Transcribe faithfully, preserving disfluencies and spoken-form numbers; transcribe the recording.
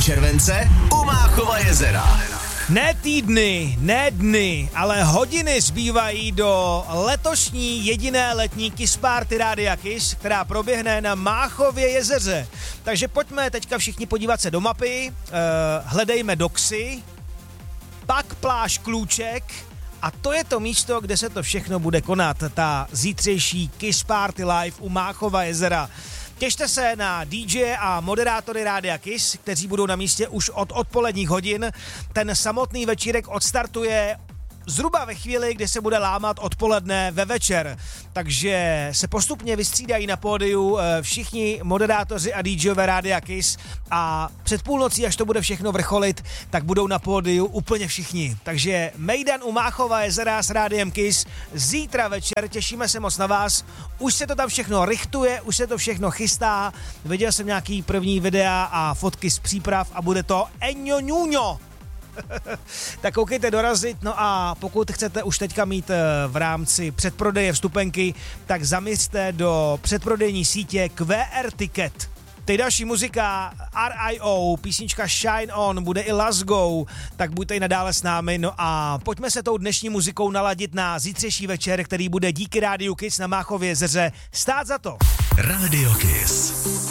července u Máchova jezera. Ne týdny, ne dny, ale hodiny zbývají do letošní jediné letní Kiss Party Rádia Kiss, která proběhne na Máchově jezeře. Takže pojďme teďka všichni podívat se do mapy, uh, hledejme doxy, pak pláž Klůček a to je to místo, kde se to všechno bude konat, ta zítřejší Kiss Party Live u Máchova jezera. Těšte se na dý džeje a moderátory Rádia Kiss, kteří budou na místě už od odpoledních hodin. Ten samotný večírek odstartuje zhruba ve chvíli, kdy se bude lámat odpoledne ve večer. Takže se postupně vystřídají na pódiu všichni moderátoři a DJové Rádia Kiss a před půlnocí, až to bude všechno vrcholit, tak budou na pódiu úplně všichni. Takže mejdan u Máchova jezera s Rádiem Kiss zítra večer, těšíme se moc na vás. Už se to tam všechno richtuje, už se to všechno chystá. Viděl jsem nějaký první videa a fotky z příprav a bude to eňo ňuňo. Tak koukejte dorazit, no a pokud chcete už teďka mít v rámci předprodeje vstupenky, tak zaměřte do předprodejní sítě Q R Ticket. Teď další muzika R I O, písnička Shine On, bude i Let's Go, tak buďte i nadále s námi, no a pojďme se tou dnešní muzikou naladit na zítřejší večer, který bude díky Rádiu Kiss na Máchově jezeře stát za to. Rádio Kiss.